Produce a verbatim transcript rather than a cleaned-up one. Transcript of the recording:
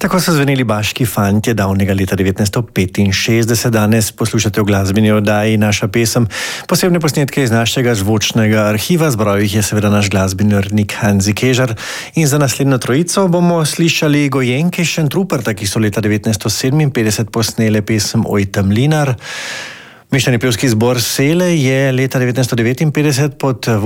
Tako so zveneli Baški fantje davnega leta devetnajststo petinšestdeset. Danes poslušate v glasbeni oddaji Naša pesem, posebne posnetke iz našega zvočnega arhiva. Zbral jih je seveda naš glasbeni urednik Hanzi Kežar. In za naslednjo trojico bomo slišali Gojenke Šentruperta, ki so leta devetnajststo sedeminpetdeset posnele pesem Oj Temlinar. Mešani pevski zbor Sele je leta devetnajststo devetinpetdeset pod